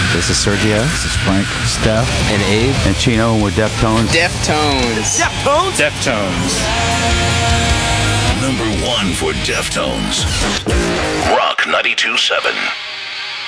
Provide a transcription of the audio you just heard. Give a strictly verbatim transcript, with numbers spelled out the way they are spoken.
This is Sergio. This is Frank. Steph. And Abe. And Chino, and we're Deftones. Deftones. Deftones? Deftones. Number one for Deftones. Rock ninety-two point seven.